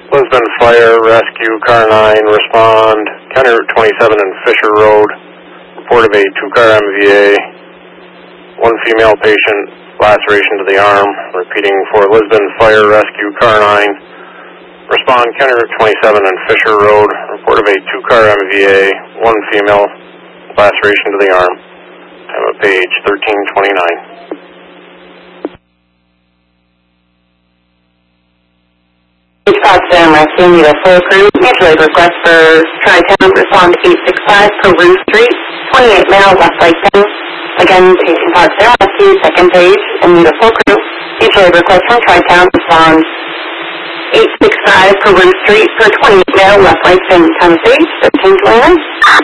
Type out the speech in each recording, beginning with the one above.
Lisbon Fire Rescue, Car 9, respond. County Route 27 and Fisher Road. Report of a 2-car MVA. 1 female patient, laceration to the arm. Repeating for Lisbon Fire Rescue, Car 9. Respond, County Route 27 and Fisher Road. Report of a 2-car MVA. 1 female, laceration to the arm. Time of page 1329. Potsdam Rescue, need a full crew. Mutual request for Tri-Town, respond 865 per Ruth Street, 28 male, left right 10. Again, Paging Potsdam Rescue, second page, and need a full crew. Mutual request from Tri-Town, respond 865 per Ruth Street for 28 male, left right 10. Time of page 1329.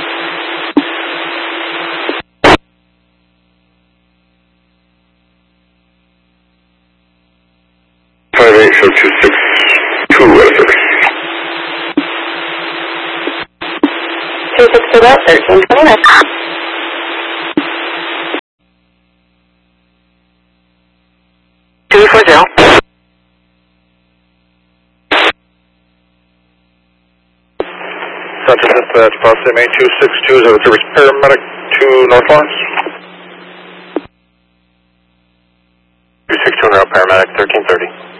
So 262 Weather. 262 West, 1329. 240. Central Dispatch, Potsdam 262 is a service paramedic to North Lawrence. 262 en route, paramedic 1330.